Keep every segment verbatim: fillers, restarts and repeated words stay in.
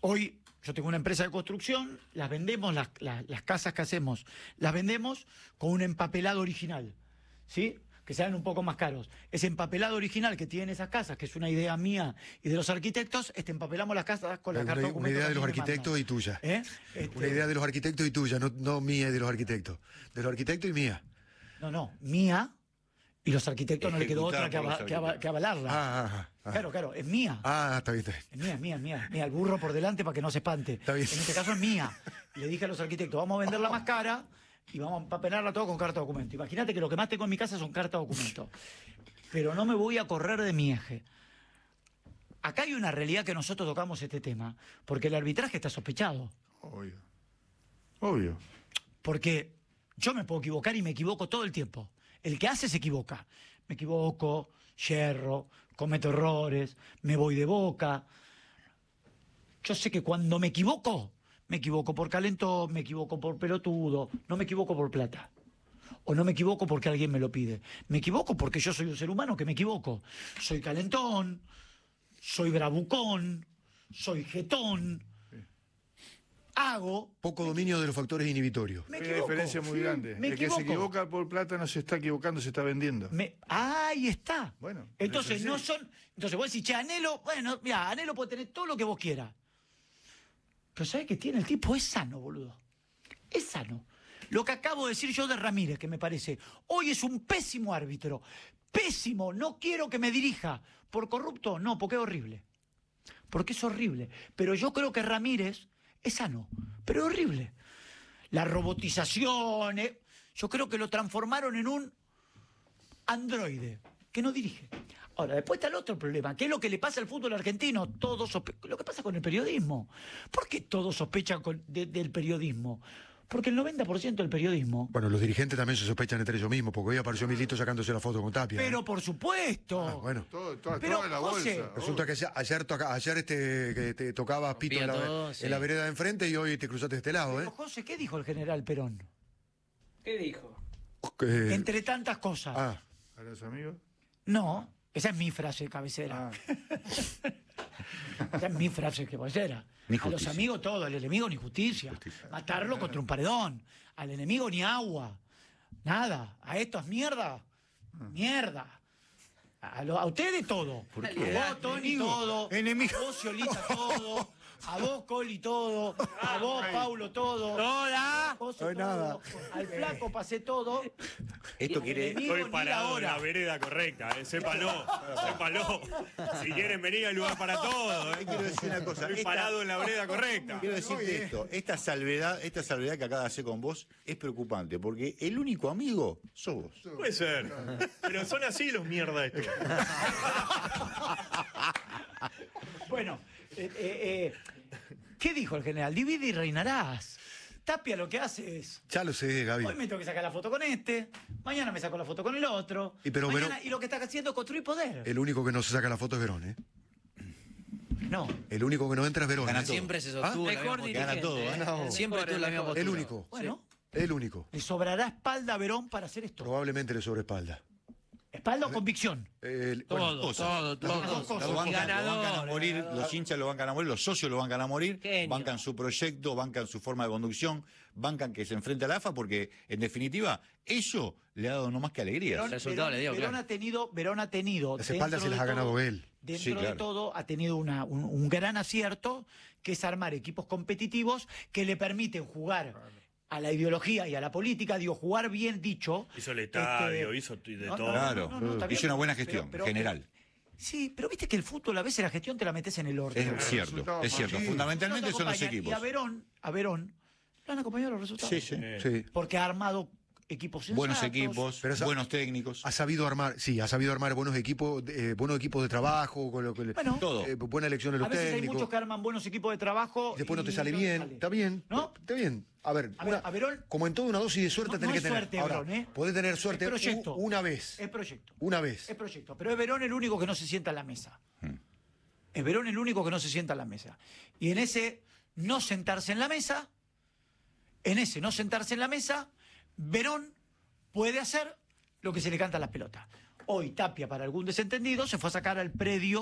Hoy yo tengo una empresa de construcción, las vendemos, las, las, las casas que hacemos, las vendemos con un empapelado original, ¿sí? Que sean un poco más caros. Ese empapelado original que tienen esas casas, que es una idea mía y de los arquitectos, este, empapelamos las casas con la carta Una, una idea de los arquitectos y tuya. ¿Eh? Este... Una idea de los arquitectos y tuya, no, no mía y de los arquitectos. De los arquitectos y mía. No, no, mía, y los arquitectos no le quedó otra que, ava, que, ava, que avalarla. Ah, ah, ah. Claro, claro, es mía. Ah, está bien, está bien. Es mía, es mía, es mía. Mira, el burro por delante para que no se espante. Está bien. En este caso es mía. Le dije a los arquitectos, vamos a venderla más cara y vamos a empapelarla todo con carta de documento. Imagínate que lo que más tengo en mi casa son cartas de documento. Pero no me voy a correr de mi eje. Acá hay una realidad que nosotros tocamos este tema, porque el arbitraje está sospechado. Obvio. Obvio. Porque yo me puedo equivocar y me equivoco todo el tiempo. El que hace se equivoca. Me equivoco, yerro, cometo errores, me voy de boca. Yo sé que cuando me equivoco, me equivoco por calentón, me equivoco por pelotudo, no me equivoco por plata. O no me equivoco porque alguien me lo pide. Me equivoco porque yo soy un ser humano que me equivoco. Soy calentón, soy bravucón, soy jetón. Hago... Poco dominio de los factores inhibitorios. Hay una diferencia muy grande. Me el que equivoco. se equivoca por plata no se está equivocando, se está vendiendo. Me... Ahí está. Bueno, entonces es no son... Entonces vos decís, che, Anhelo, bueno, mira, Anhelo puede tener todo lo que vos quieras. Pero ¿sabés qué tiene? El tipo es sano, boludo. Es sano. Lo que acabo de decir yo de Ramírez, que me parece, hoy es un pésimo árbitro. Pésimo. No quiero que me dirija. ¿Por corrupto? No, porque es horrible. Porque es horrible. Pero yo creo que Ramírez es sano, pero es horrible. La robotización, eh, yo creo que lo transformaron en un androide que no dirige. Ahora, después está el otro problema. ¿Qué es lo que le pasa al fútbol argentino? Todo sospe... Lo que pasa con el periodismo. ¿Por qué todos sospechan con... de, del periodismo? Porque el noventa por ciento del periodismo... Bueno, los dirigentes también se sospechan entre ellos mismos, porque hoy apareció Milito sacándose la foto con Tapia. Pero ¿eh? por supuesto. Ah, bueno. Todo, todo, Pero, toda la José, bolsa. Resulta que ayer, ayer, toca, ayer este, que te tocabas pito en la, todo, sí. en la vereda de enfrente y hoy te cruzaste de este lado, ¿eh? Pero, José, ¿qué dijo el general Perón? ¿Qué dijo? Eh, Entre tantas cosas. ah, ¿A los amigos? No, esa es mi frase de cabecera. Ah. Esa es mi frase de cabecera. Ni A los justicia. amigos todo, al enemigo ni justicia. Matarlo contra un paredón. Al enemigo ni agua. Nada. A estos mierda. Mierda. A, lo- a ustedes todo. ¿Por qué? A vos, Tony, todo. enemigo. A vos, Ciolita, todo. A vos, Coli, todo. A vos, Paulo, todo. ¡Hola! José, No hay todo. nada. Al flaco pasé todo. Esto Y quiere... el enemigo Estoy ni parado la en la hora. vereda correcta, eh. Sépalo, sépalo. Si quieren venir al lugar para todos, Te eh. quiero decir una cosa. Estoy Esta- parado en la vereda correcta. Quiero decirte esto, esta salvedad, esta salvedad que acaba de hacer con vos es preocupante, porque el único amigo sos vos. Puede ser. Pero son así los mierda estos. Bueno, eh, eh, eh, ¿qué dijo el general? Divide y reinarás. Tapia lo que hace es... ya lo sé, Gaby. Hoy me tengo que sacar la foto con este, mañana me saco la foto con el otro. Y pero mañana- Verón- y lo que está haciendo es construir poder. El único que no se saca la foto es Verón, ¿eh? No. El único que no entra es Verón. Gana ¿eh? todo. Siempre se sostuvo ¿Ah? la misma Mejor postura. Gana todo, dirigente, gana ¿eh? todo. Siempre tuvo la misma postura. El único. Bueno, El único. le sobrará espalda a Verón para hacer esto. Probablemente le sobreespalda. Espalda o convicción. El- Todo, bueno, cosas. todo, todo. Las dos cosas. Lo bancan, lo Ganador, bancan a morir, ganador. los hinchas lo bancan a morir, los socios lo bancan a morir, Genio. bancan su proyecto, bancan su forma de conducción, bancan que se enfrente a la A F A, porque en definitiva eso le ha dado no más que alegrías. Verón, resultado Verón- le dio, Verón claro. ha tenido, Verón ha tenido. Las espaldas dentro se las de ha ganado todo- él. Dentro Sí, de claro. todo ha tenido una, un, un gran acierto, que es armar equipos competitivos que le permiten jugar a la ideología y a la política, digo, jugar bien dicho. Hizo el estadio, este, hizo de no, todo. no, Claro, no, no, está bien, hizo una buena pero- gestión, pero- general. Sí, pero viste que el fútbol a veces la gestión te la metes en el orden. Es cierto, resultado es cierto. más- Fundamentalmente No te son los acompañan. equipos. Y a Verón, a Verón, lo han acompañado los resultados. Sí, sí. Eh, Sí. Porque ha armado equipos sensatos. Buenos equipos, Pero esa- buenos técnicos. Ha sabido armar, sí, ha sabido armar buenos equipos, eh, buenos equipos de trabajo, con lo que le- Bueno, Todo. eh, buena elección de a los veces hay técnicos. muchos que arman buenos equipos de trabajo. Y después no te y sale te bien, sale. está bien, ¿No? está bien. A ver, A ver, una- a Verón- como en todo una dosis de suerte No- tenés no que es tener. suerte, Ahora, Verón, ¿eh? podés tener suerte Es proyecto. u- una vez. Es proyecto. Una vez. Es proyecto. Pero es Verón el único que no se sienta en la mesa. Es Verón el único que no se sienta en la mesa. Y en ese no sentarse en la mesa, en ese no sentarse en la mesa, Verón puede hacer lo que se le canta a las pelotas. Hoy Tapia, para algún desentendido, se fue a sacar al predio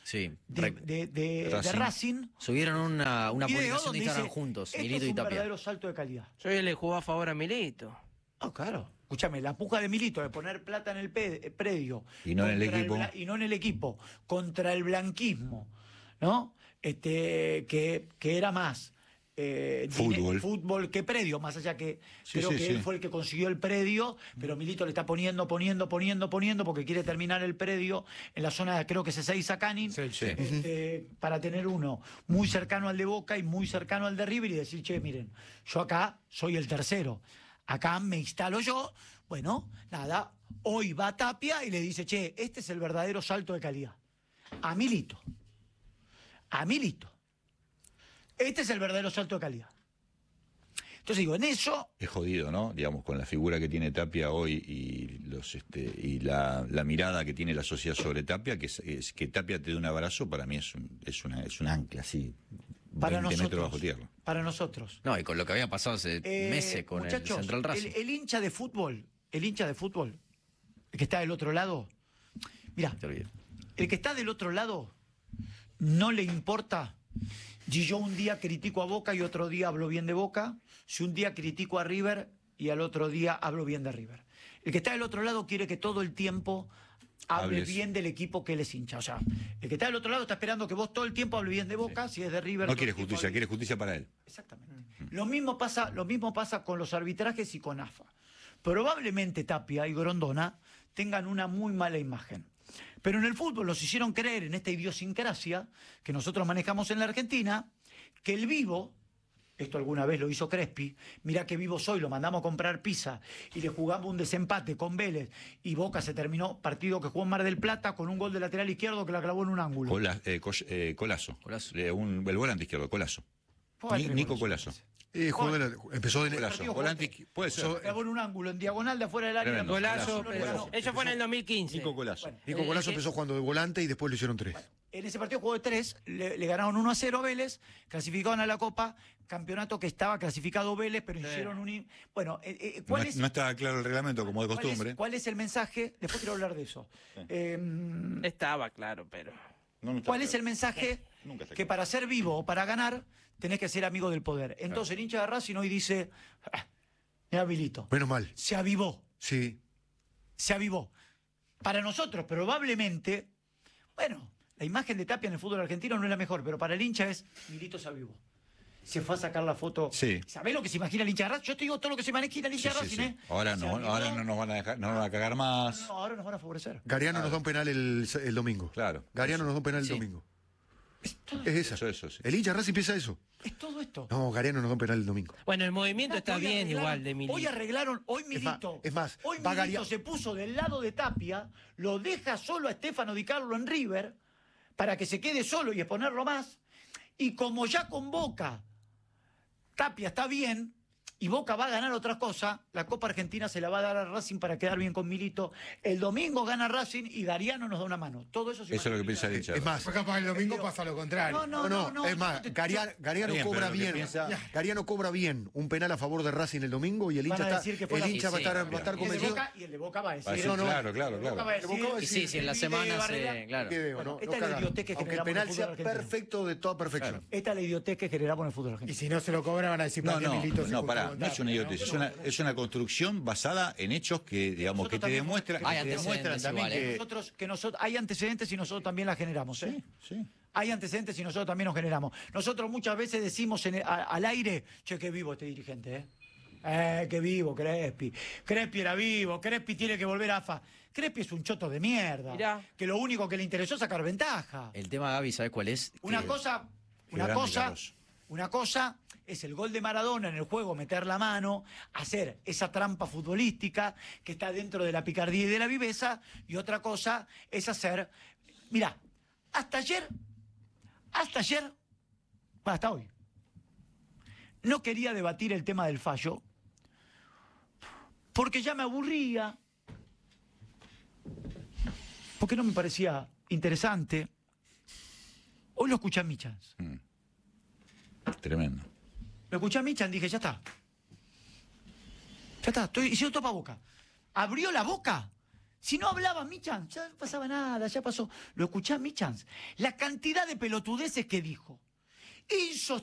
Sí. de, Re- de- de- de Racing. Racing. Subieron una, una Video publicación donde de Instagram dice, juntos, "Esto Milito es y un Tapia. verdadero salto de calidad". Yo hoy le jugó a favor a Milito. Ah, claro. Escúchame, la puja de Milito de poner plata en el pe- predio. Y no en el contra equipo. bla- y no en el equipo. Contra el blanquismo, ¿no? Este, que, que era más. eh, dine- Fútbol. fútbol que predio, más allá que Sí, creo sí, que sí. él fue el que consiguió el predio, pero Milito le está poniendo, poniendo, poniendo, poniendo, porque quiere terminar el predio en la zona de, creo que es Ezeiza Canin, Sí. este, para tener uno muy cercano al de Boca y muy cercano al de River y decir, che, miren, yo acá soy el tercero, acá me instalo yo. Bueno, nada, hoy va Tapia y le dice, che, este es el verdadero salto de calidad. A Milito. A Milito. Este es el verdadero salto de calidad. Entonces digo, en eso, Es jodido, ¿no? Digamos, con la figura que tiene Tapia hoy y los este y la, la mirada que tiene la sociedad sobre Tapia, que es, es que Tapia te dé un abrazo, para mí es un, es una es un ancla, así, para veinte metros bajo nosotros, tierra. para nosotros. No, y con lo que había pasado hace Eh, meses con muchachos, el Central Racing. El, el hincha de fútbol, el hincha de fútbol, el que está del otro lado, mira, Te olvides. el que está del otro lado no le importa si yo un día critico a Boca y otro día hablo bien de Boca, si un día critico a River y al otro día hablo bien de River. El que está del otro lado quiere que todo el tiempo hable Hables. bien del equipo que él es hincha. O sea, el que está del otro lado está esperando que vos todo el tiempo hable bien de Boca, si es de River. No todo quiere el tiempo justicia, hable- quiere justicia para él. Exactamente. Lo mismo pasa, lo mismo pasa con los arbitrajes y con A F A. Probablemente Tapia y Grondona tengan una muy mala imagen. Pero en el fútbol los hicieron creer en esta idiosincrasia que nosotros manejamos en la Argentina, que el vivo, esto alguna vez lo hizo Crespi, mirá que vivo soy, lo mandamos a comprar pizza y le jugamos un desempate con Vélez y Boca se terminó, partido que jugó en Mar del Plata con un gol de lateral izquierdo que la clavó en un ángulo. Cola- eh, Co- eh, Colazo. Colazo. Eh, un- el volante izquierdo, Colazo. Fue Ni- tres Nico goles. Colazo. Eh, jugó de la- empezó de Colazo. partido Volante izqui- puede ser. Eso- Clavó en un ángulo, en diagonal de afuera del área. Tremendo. Golazo, Golazo, pero golazo. eso fue en el dos mil quince. Nico Colazo. Bueno, Nico Eh, Colazo eh, empezó jugando de volante y después lo hicieron tres. En ese partido jugó de tres, le, le ganaron uno a cero a Vélez, clasificaron a la Copa, campeonato que estaba clasificado Vélez, pero hicieron un... in- Bueno, eh, eh, No, ¿cuál, es- es, no está claro el reglamento, como de cuál es- costumbre. cuál es el mensaje? Después quiero hablar de eso. Eh, Estaba claro, pero. No, no está ¿Cuál es claro. el mensaje? Nunca está Que claro. para ser vivo o para ganar, tenés que ser amigo del poder. Entonces el hincha de Racing hoy dice, ah, mira Milito, Menos mal. se avivó. Sí. se avivó. Para nosotros, probablemente, bueno, la imagen de Tapia en el fútbol argentino no es la mejor, pero para el hincha es, Milito se avivó. Se fue a sacar la foto. Sí. ¿Sabés lo que se imagina el hincha de Racing? Yo te digo todo lo que se imagina el hincha Sí, de sí, Racing, sí. ¿eh? Ahora, Se no, avivó. ahora no nos van a dejar, no nos van a cagar más. No, ahora nos van a favorecer. Gariano nos da un penal el, el domingo. Claro. Gariano nos da un penal el Sí. domingo. Es todo, Es esa. Eso, eso, sí. El hincha Racing piensa eso. es todo esto. No, Gariano nos da un penal el domingo. Bueno, el movimiento está Hoy bien arreglaron- igual de Milito. Hoy arreglaron, hoy Es más- Milito. es más, hoy va Milito Garia- se puso del lado de Tapia, lo deja solo a Estefano Di Carlo en River, para que se quede solo y exponerlo más. Y como ya con Boca, Tapia está bien, y Boca va a ganar otra cosa, la Copa Argentina se la va a dar a Racing para quedar bien con Milito. El domingo gana Racing y Gariano nos da una mano. Todo eso se Eso es lo que piensa el hincha. Es más, Pues capaz el domingo pasa lo contrario. No, no, no, no, es más, yo te- Garia- Gariano Bien, pero cobra lo que bien. piensa- Gariano cobra bien un penal a favor de Racing el domingo y el Van hincha a está, decir que fue el la- hincha va a Sí, estar, sí, va a estar Y el de convencido. Boca, y el de Boca va a decir. Va a decir, No, no, claro, claro, El de Boca claro. va a El de Boca va a decir- Y sí, sí, en la el semana de se... Barrera- Claro. Video, Bueno, no, esta no es la cagaron. idiotez que Aunque el generamos en penal el sea fútbol argentino. perfecto de toda perfección. Esta es la idiotez que generamos en el fútbol Y argentino. si no se lo cobran van a decir No, para qué no, Milito se no, juntó pará, con no es Tapia, una ¿no? idiotez, es una, es una construcción basada en hechos que, digamos, que te también- demuestran, Hay que te demuestran antecedentes también igual, ¿eh? que... Nosotros, que nosotros, hay antecedentes y nosotros también la generamos. ¿eh? Sí, sí. Hay antecedentes y nosotros también nos generamos. Nosotros muchas veces decimos en el- a- al aire, che, qué vivo este dirigente, ¿eh? Eh, qué vivo, Crespi. Crespi era vivo, Crespi tiene que volver a AFA. Crespi es un choto de mierda. Mirá. Que lo único que le interesó es sacar ventaja. El tema, Gaby, ¿sabes cuál es? Una Que- cosa, Qué una grande, cosa, Carlos. una cosa es el gol de Maradona en el juego, meter la mano, hacer esa trampa futbolística que está dentro de la picardía y de la viveza, y otra cosa es hacer, mira, hasta ayer, hasta ayer, bueno, hasta hoy, no quería debatir el tema del fallo, porque ya me aburría, porque no me parecía interesante. Hoy lo escuché a Michans. Tremendo. Lo escuché a Michan, dije, ya está. Ya está, estoy hicieron topa boca. Abrió la boca Si no hablaba Michans, ya no pasaba nada, ya pasó. Lo escuchá Michans. La cantidad de pelotudeces que dijo.